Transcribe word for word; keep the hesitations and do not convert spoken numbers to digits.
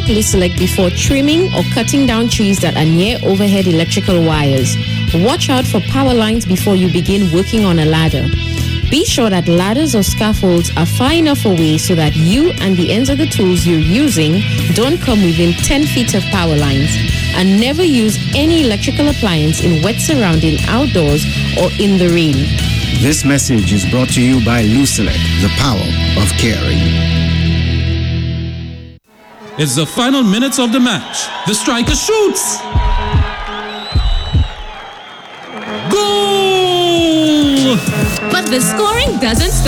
Check Luselect before trimming or cutting down trees that are near overhead electrical wires. Watch out for power lines before you begin working on a ladder. Be sure that ladders or scaffolds are far enough away so that you and the ends of the tools you're using don't come within ten feet of power lines. And never use any electrical appliance in wet surrounding outdoors or in the rain. This message is brought to you by Luselect, the power of caring. It's the final minutes of the match. The striker shoots. Goal! But the scoring doesn't stop.